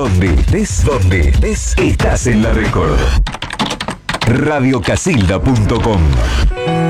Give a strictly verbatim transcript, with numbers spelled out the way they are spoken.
Donde estés, donde estés, estás en la Record. radio casilda punto com